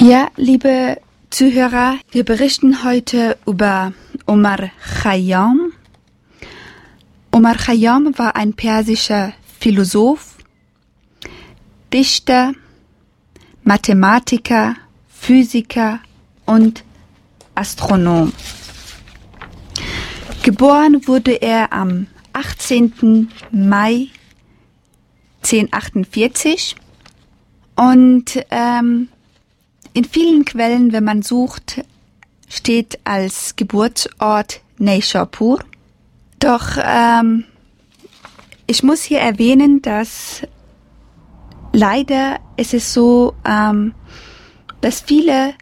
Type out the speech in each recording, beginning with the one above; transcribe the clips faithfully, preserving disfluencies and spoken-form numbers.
Ja, liebe Zuhörer, wir berichten heute über Omar Khayyam. Omar Khayyam war ein persischer Philosoph, Dichter, Mathematiker, Physiker und Astronom. Geboren wurde er am achtzehnten Mai zehnhundertachtundvierzig und ähm, in vielen Quellen, wenn man sucht, steht als Geburtsort Neishapur. Doch ähm, ich muss hier erwähnen, dass leider ist es so, ähm, dass viele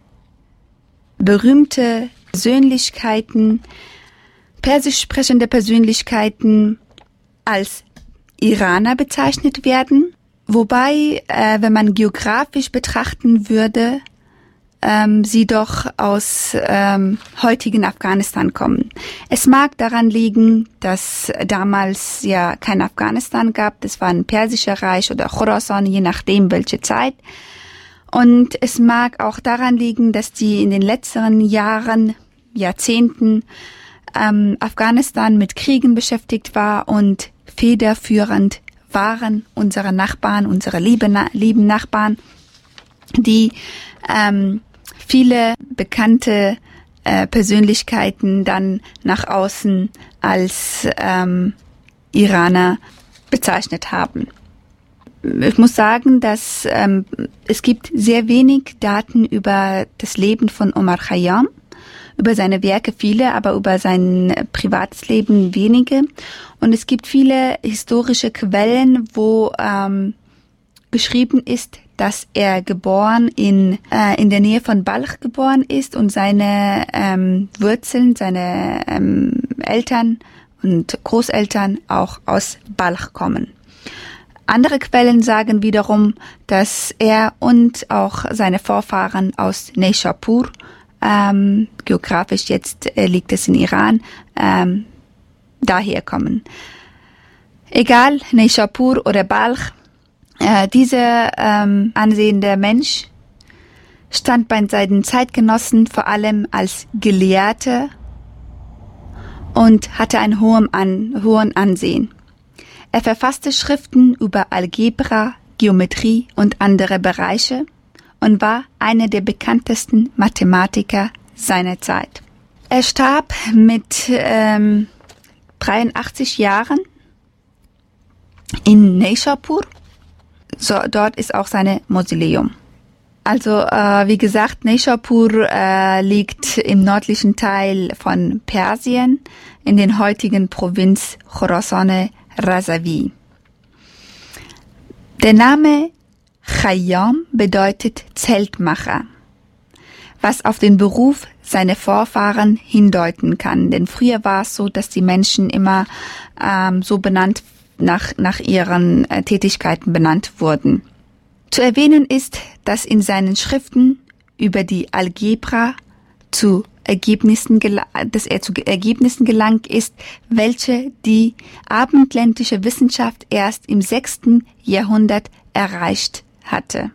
berühmte Persönlichkeiten, persisch sprechende Persönlichkeiten als Iraner bezeichnet werden, wobei, äh, wenn man geografisch betrachten würde, ähm, sie doch aus ähm, heutigen Afghanistan kommen. Es mag daran liegen, dass damals ja kein Afghanistan gab, das war ein persischer Reich oder Khorasan, je nachdem welche Zeit. Und es mag auch daran liegen, dass die in den letzten Jahren, Jahrzehnten ähm, Afghanistan mit Kriegen beschäftigt war und federführend waren unsere Nachbarn, unsere lieben, lieben Nachbarn, die ähm, viele bekannte äh, Persönlichkeiten dann nach außen als ähm, Iraner bezeichnet haben. Ich muss sagen, dass ähm, es gibt sehr wenig Daten über das Leben von Omar Khayyam, über seine Werke viele, aber über sein privates Leben wenige. Und es gibt viele historische Quellen, wo ähm, geschrieben ist, dass er geboren in äh, in der Nähe von Balch geboren ist und seine ähm, Wurzeln, seine ähm, Eltern und Großeltern auch aus Balch kommen. Andere Quellen sagen wiederum, dass er und auch seine Vorfahren aus Neishapur, ähm, geografisch jetzt äh, liegt es in Iran, ähm, daher kommen. Egal, Neishapur oder Balch, äh, dieser ähm, ansehende Mensch stand bei seinen Zeitgenossen vor allem als Gelehrter und hatte ein hohem an, hohen Ansehen. Er verfasste Schriften über Algebra, Geometrie und andere Bereiche und war einer der bekanntesten Mathematiker seiner Zeit. Er starb mit ähm, dreiundachtzig Jahren in Neishapur. So, dort ist auch sein Mausoleum. Also äh, wie gesagt, Neishapur äh, liegt im nördlichen Teil von Persien in den heutigen Provinz Khorasan-e-Razavi. Der Name Khayyam bedeutet Zeltmacher, was auf den Beruf seiner Vorfahren hindeuten kann. Denn früher war es so, dass die Menschen immer ähm, so benannt nach, nach ihren äh, Tätigkeiten benannt wurden. Zu erwähnen ist, dass in seinen Schriften über die Algebra zu Ergebnissen, dass er zu Ergebnissen gelangt ist, welche die abendländische Wissenschaft erst im sechsten Jahrhundert erreicht hatte.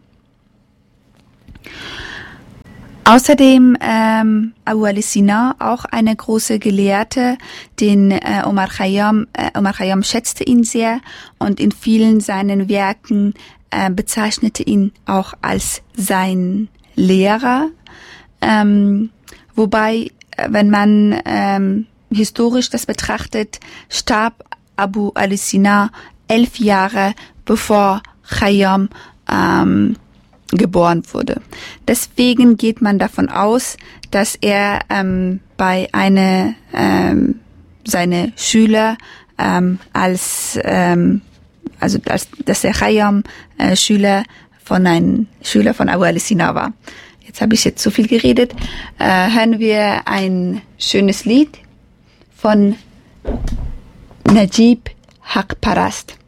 Außerdem ähm, Abu al-Sina, auch eine große Gelehrte, den äh, Omar Khayyam, äh, Omar Khayyam schätzte ihn sehr und in vielen seinen Werken äh, bezeichnete ihn auch als sein Lehrer. Ähm, wobei, wenn man ähm, historisch das betrachtet, starb Abu al-Sina elf Jahre bevor Khayyam ähm, geboren wurde. Deswegen geht man davon aus, dass er ähm, bei einer ähm, seine Schüler ähm, als ähm, also als dass der Khayyam äh, Schüler von einem Schüler von Abu al-Sina war. Jetzt habe ich jetzt zu viel geredet. Äh, hören wir ein schönes Lied von Najib Haq Parast.